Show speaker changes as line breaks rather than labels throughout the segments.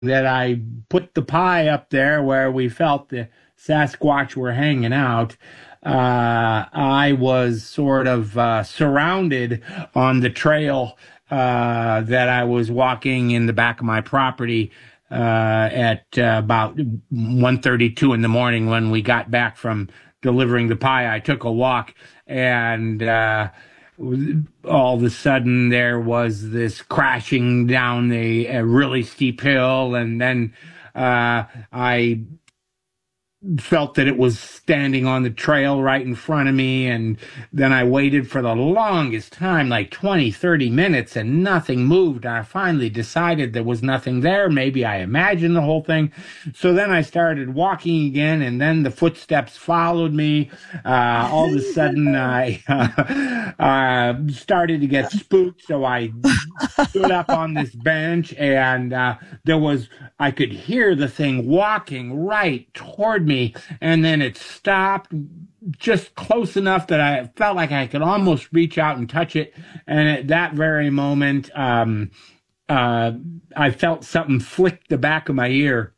that I put the pie up there where we felt the Sasquatch were hanging out, I was sort of surrounded on the trail that I was walking in the back of my property at about 1:32 in the morning when we got back from delivering the pie. I took a walk and all of a sudden there was this crashing down a really steep hill, and then I felt that it was standing on the trail right in front of me, and then I waited for the longest time, like 20, 30 minutes, and nothing moved. I finally decided there was nothing there. Maybe I imagined the whole thing. So then I started walking again, and then the footsteps followed me. All of a sudden I started to get spooked, so I stood up on this bench, and I could hear the thing walking right toward me, and then it stopped just close enough that I felt like I could almost reach out and touch it. And at that very moment, I felt something flick the back of my ear.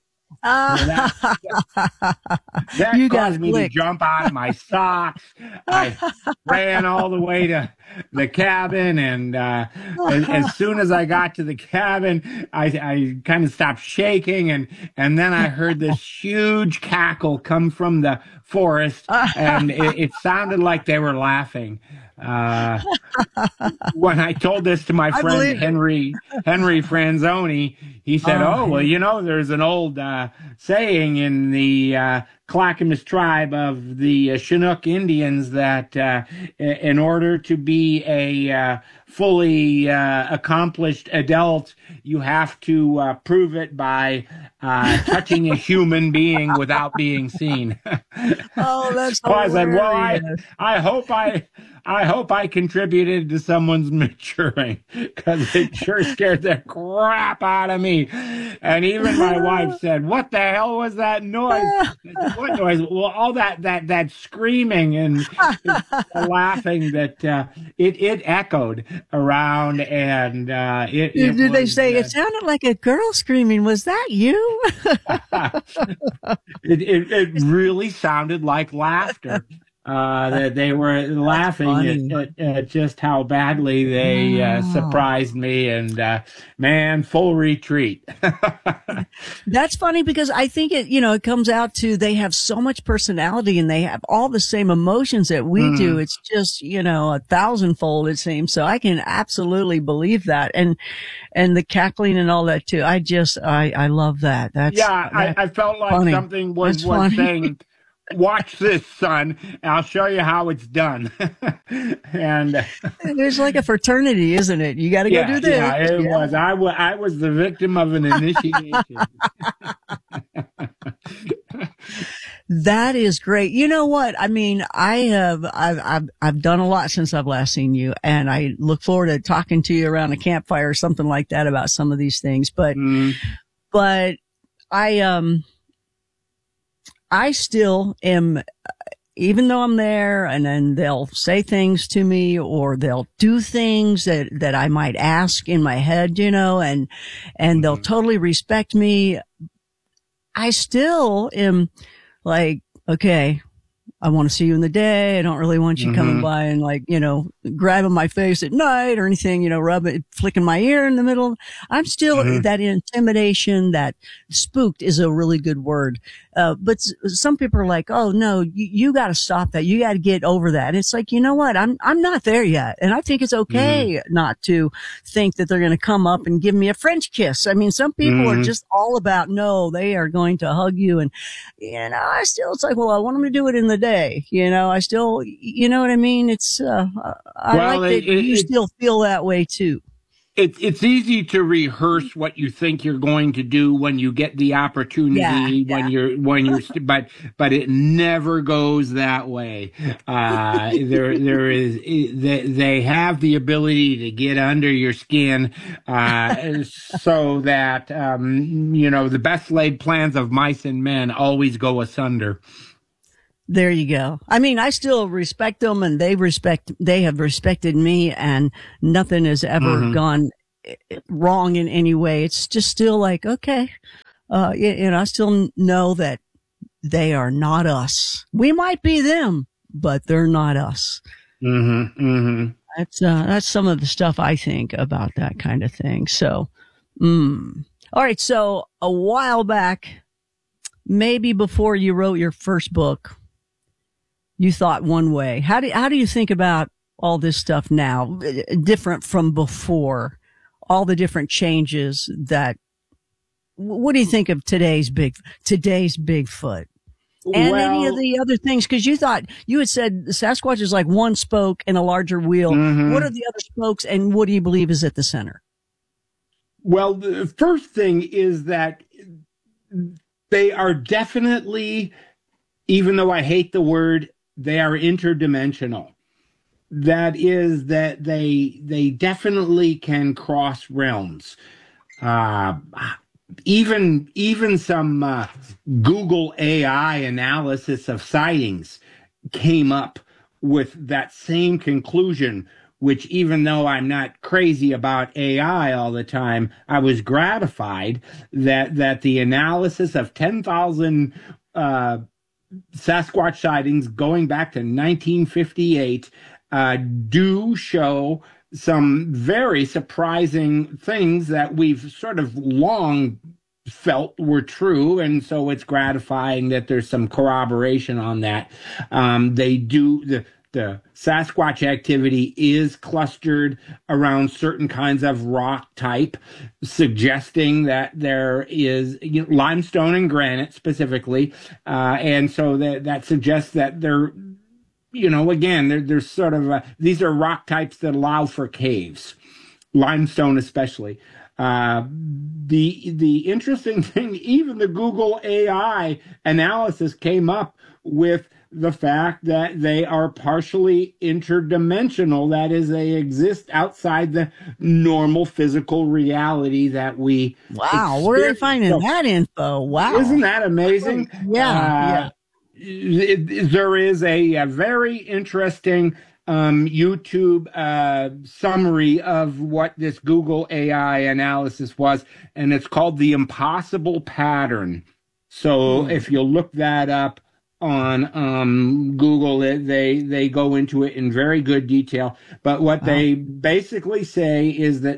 That
You got
caused me to jump out of my socks. I ran all the way to the cabin, and as soon as I got to the cabin, I kind of stopped shaking, and then I heard this huge cackle come from the forest, and it sounded like they were laughing. When I told this to my friend Henry Franzoni, he said, "Oh, well, you know, there's an old saying in the Clackamas tribe of the Chinook Indians that in order to be a fully accomplished adult, you have to prove it by touching a human being without being seen."
Oh, that's
so I said, "Well, I hope I contributed to someone's maturing, because it sure scared the crap out of me." And even my wife said, "What the hell was that noise?" I said, "What noise?" Well, all that screaming and laughing that it echoed around, and
Did they say it sounded like a girl screaming? Was that you?
It really sounded like laughter. That they were laughing at just how badly they surprised me, and man, full retreat.
That's funny, because I think it comes out to they have so much personality and they have all the same emotions that we do. It's just, 1,000-fold, it seems. So I can absolutely believe that. And the cackling and all that too. I love that.
I felt like
funny.
Something was saying, "Watch this, son. I'll show you how it's done." And
there's like a fraternity, isn't it? You got to go do this.
Yeah, it was. I was the victim of an initiation.
That is great. You know what? I mean, I've done a lot since I've last seen you, and I look forward to talking to you around a campfire or something like that about some of these things. But I still am, even though I'm there, and then they'll say things to me, or they'll do things that I might ask in my head, and they'll totally respect me. I still am like, okay, I want to see you in the day. I don't really want you coming by and grabbing my face at night or anything, flicking my ear in the middle. I'm still that intimidation, that spooked is a really good word. But some people are like, "Oh no, you got to stop that. You got to get over that." And it's like, you know what? I'm not there yet. And I think it's okay not to think that they're going to come up and give me a French kiss. I mean, some people are just all about, no, they are going to hug you. And, it's like, well, I want them to do it in the day. I still, you know what I mean? It's, I like that you still feel that way too.
It's easy to rehearse what you think you're going to do when you get the opportunity, but it never goes that way. They have the ability to get under your skin, so that, the best laid plans of mice and men always go asunder.
There you go. I mean, I still respect them, and they have respected me, and nothing has ever gone wrong in any way. It's just still like, okay, I still know that they are not us. We might be them, but they're not us.
Mm-hmm. Mm-hmm.
That's some of the stuff I think about that kind of thing. So, all right. So a while back, maybe before you wrote your first book, you thought one way. How do you think about all this stuff now, different from before, all the different changes what do you think of today's Bigfoot? And any of the other things? Because you had said the Sasquatch is like one spoke in a larger wheel. Mm-hmm. What are the other spokes, and what do you believe is at the center?
Well, the first thing is that they are definitely, even though I hate the word, they are interdimensional. That is that they definitely can cross realms. Even some Google AI analysis of sightings came up with that same conclusion, which, even though I'm not crazy about AI all the time, I was gratified that the analysis of 10,000 Sasquatch sightings going back to 1958 do show some very surprising things that we've sort of long felt were true, and so it's gratifying that there's some corroboration on that. The Sasquatch activity is clustered around certain kinds of rock type, suggesting that there is limestone and granite specifically, and so that suggests that there. Again, there's sort of these are rock types that allow for caves, limestone especially. The interesting thing, even the Google AI analysis came up with the fact that they are partially interdimensional. That is, they exist outside the normal physical reality that we.
Wow, where are they finding that info? Wow,
isn't that amazing?
Yeah.
There is a very interesting YouTube summary of what this Google AI analysis was, and it's called the Impossible Pattern. So if you look that up on Google, they go into it in very good detail. But what they basically say is that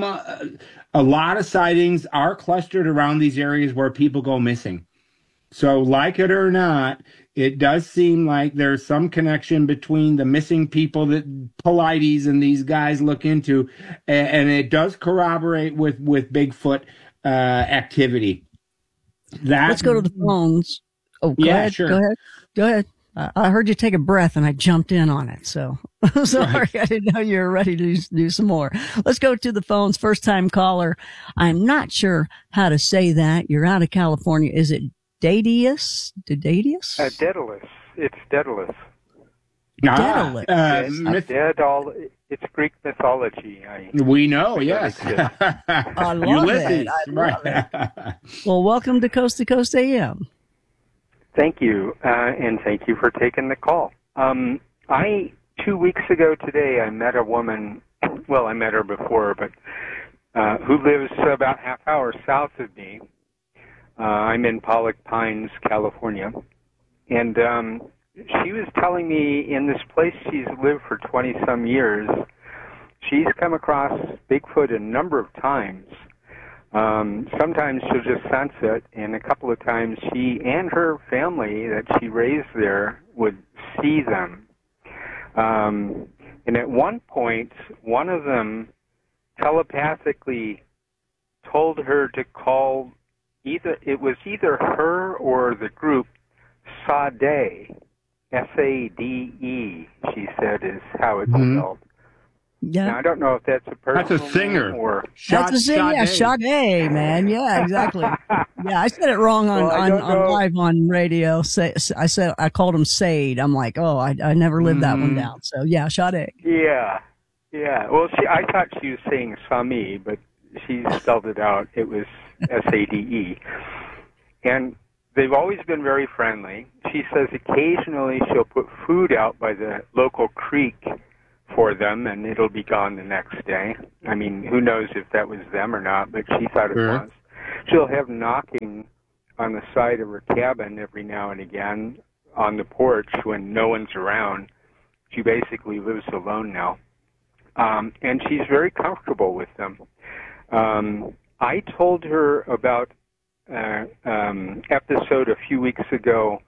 a lot of sightings are clustered around these areas where people go missing. So, like it or not, it does seem like there's some connection between the missing people that Paulides and these guys look into, and it does corroborate with Bigfoot activity.
Let's go to the phones. Oh, go ahead.
Sure.
Go ahead. I heard you take a breath, and I jumped in on it. So, sorry, right. I didn't know you were ready to do some more. Let's go to the phones. First-time caller. I'm not sure how to say that. You're out of California. Is it Daedalus? Daedalus?
Daedalus. It's Daedalus.
Daedalus.
It's Greek mythology.
We know, yes.
I love it. I love it. Well, welcome to Coast AM.
Thank you, and thank you for taking the call. 2 weeks ago today, I met a woman, well, I met her before, but who lives about half hour south of me. I'm in Pollock Pines, California, and she was telling me in this place she's lived for 20-some years, she's come across Bigfoot a number of times. Sometimes she'll just sense it, and a couple of times she and her family that she raised there would see them. And at one point, one of them telepathically told her to call either her or the group Sade, S-A-D-E, she said is how it's spelled.
Yeah.
Now, I don't know if that's a person.
That's a singer.
Or
that's a singer. Yeah, Sade, man. Yeah, exactly. Yeah, I said it wrong on live on radio. I called him Sade. I'm like, oh, I never lived that one down. So yeah, Sade.
Yeah. Well, I thought she was saying Sami, but she spelled it out. It was S-A-D-E. And they've always been very friendly. She says occasionally she'll put food out by the local creek for them, and it'll be gone the next day. I mean, who knows if that was them or not, but she thought it was. She'll have knocking on the side of her cabin every now and again on the porch when no one's around. She basically lives alone now. And she's very comfortable with them. I told her about episode a few weeks ago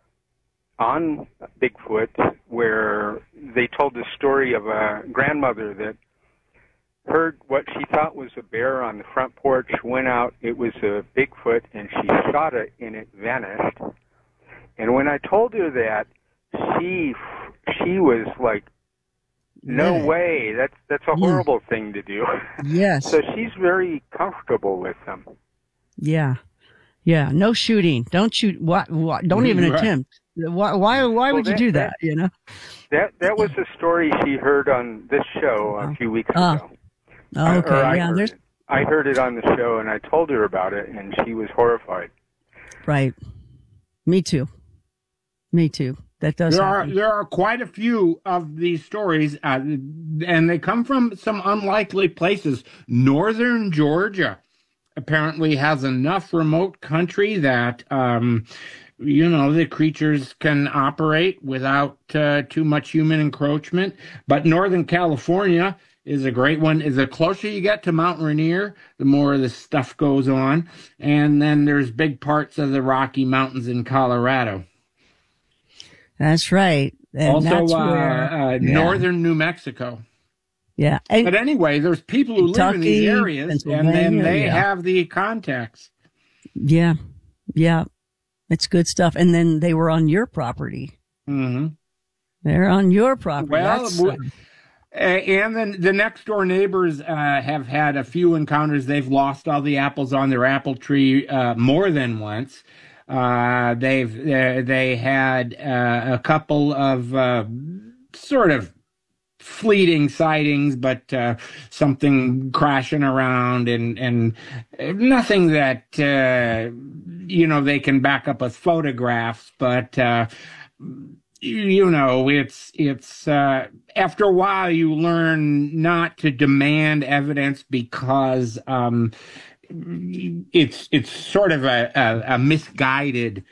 on Bigfoot where they told the story of a grandmother that heard what she thought was a bear on the front porch, went out, it was a Bigfoot, and she shot it, and it vanished. And when I told her that, she was like, no way, that's a horrible thing to do.
Yes.
So she's very comfortable with them.
Yeah. Yeah. No shooting. Don't shoot. What? Don't even attempt. Why would you do that? You know?
That was a story she heard on this show a few weeks ago.
Oh, okay.
I heard it on the show, and I told her about it, and she was horrified.
Right. Me too. That does happen.
There are quite a few of these stories, and they come from some unlikely places. Northern Georgia apparently has enough remote country that, the creatures can operate without too much human encroachment. But Northern California is a great one. The closer you get to Mount Rainier, the more the stuff goes on. And then there's big parts of the Rocky Mountains in Colorado.
That's right. And
also,
that's where,
northern New Mexico.
Yeah.
But anyway, there's people who live in these areas, and then they have the contacts.
Yeah. Yeah. It's good stuff. And then they were on your property.
Mm-hmm.
They're on your property.
Well, and then the next door neighbors have had a few encounters. They've lost all the apples on their apple tree more than once. They had a couple of sort of fleeting sightings, but something crashing around and nothing that they can back up with photographs. But it's after a while you learn not to demand evidence because it's sort of a misguided.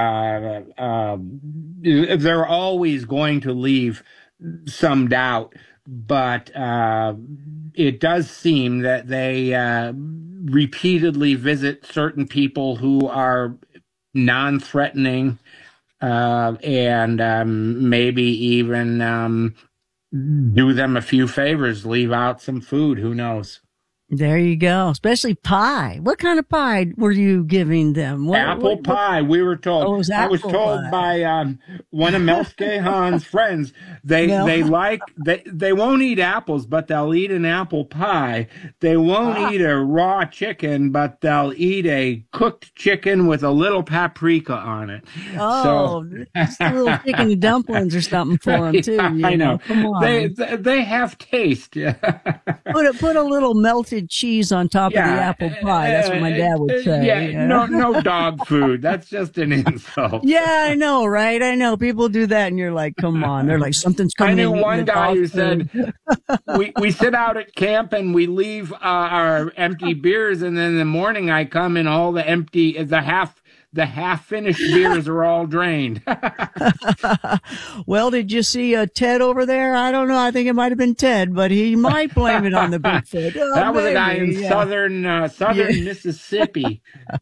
They're always going to leave some doubt, but it does seem that they repeatedly visit certain people who are non-threatening, and maybe even do them a few favors, leave out some food. Who knows?
There you go. Especially pie. What kind of pie were you giving them?
Apple pie, we were told.
Oh,
I was told by one of Melske Hahn's friends. They won't eat apples, but they'll eat an apple pie. They won't eat a raw chicken, but they'll eat a cooked chicken with a little paprika on it.
Oh, just little chicken dumplings or something for them too.
I know.
Come on.
They have taste.
Put a little melted cheese on top of the apple pie. That's what my dad would say.
No dog food. That's just an insult.
Yeah, I know, right? I know. People do that, and you're like, come on. They're like, something's coming in.
I knew one guy who said, we sit out at camp and we leave our empty beers, and then in the morning I come and all the half-finished beers are all drained.
Well, did you see Ted over there? I don't know. I think it might have been Ted, but he might blame it on the Bigfoot. Oh,
that was a guy in southern Mississippi.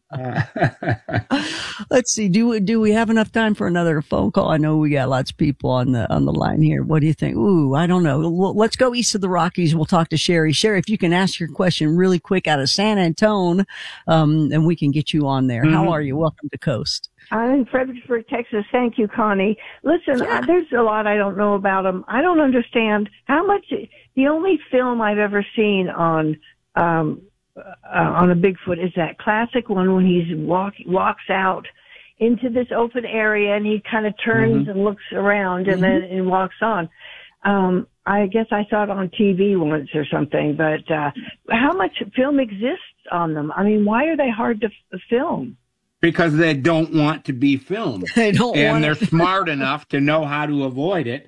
Let's see. Do we have enough time for another phone call? I know we got lots of people on the line here. What do you think? Ooh, I don't know. Let's go east of the Rockies. We'll talk to Sherry. Sherry, if you can ask your question really quick out of San Antone, and we can get you on there. Mm-hmm. How are you? Welcome to Coast.
I'm in Fredericksburg, Texas. Thank you, Connie. Listen, there's a lot I don't know about them. I don't understand how much. The only film I've ever seen on a Bigfoot is that classic one when he walks out into this open area and he kind of turns and looks around and then and walks on. I guess I saw it on TV once or something, but how much film exists on them? I mean, why are they hard to film?
Because they don't want to be filmed.
They're
smart enough to know how to avoid it.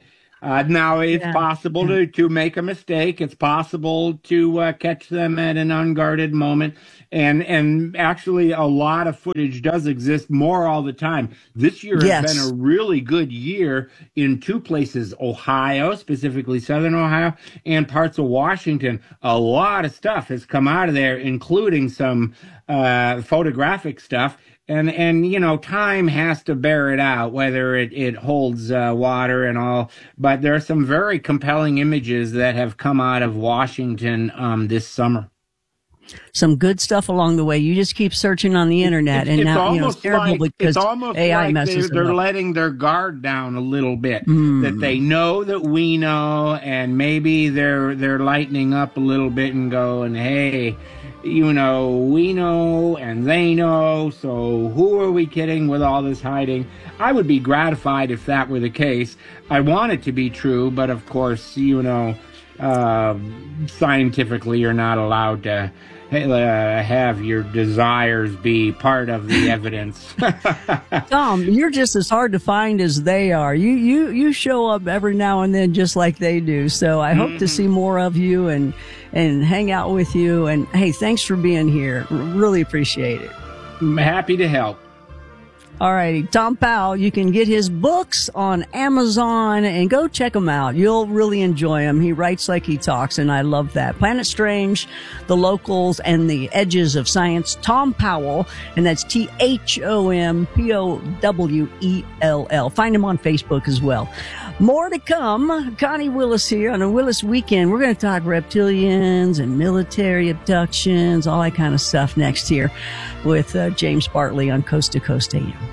Now, it's possible to make a mistake. It's possible to catch them at an unguarded moment. And actually, a lot of footage does exist more all the time. This year has been a really good year in two places, Ohio, specifically Southern Ohio, and parts of Washington. A lot of stuff has come out of there, including some photographic stuff. And you know, time has to bear it out, whether it holds water and all. But there are some very compelling images that have come out of Washington this summer.
Some good stuff along the way. You just keep searching on the internet, and now you know it's terrible because AI messes them up.
They're letting their guard down a little bit. That they know that we know, and maybe they're lightening up a little bit and going, hey, you know, we know and they know, so who are we kidding with all this hiding? I would be gratified if that were the case. I want it to be true, but of course, you know, scientifically you're not allowed to have your desires be part of the evidence.
Tom, you're just as hard to find as they are. You show up every now and then just like they do. So I hope to see more of you and hang out with you. And hey, thanks for being here. Really appreciate it.
I'm happy to help.
All righty. Tom Powell, you can get his books on Amazon and go check them out. You'll really enjoy them. He writes like he talks, and I love that. Planet Strange, The Locals, and the Edges of Science. Tom Powell, and that's THOMPOWELL. Find him on Facebook as well. More to come. Connie Willis here on a Willis Weekend. We're going to talk reptilians and military abductions, all that kind of stuff next here with James Bartley on Coast to Coast AM.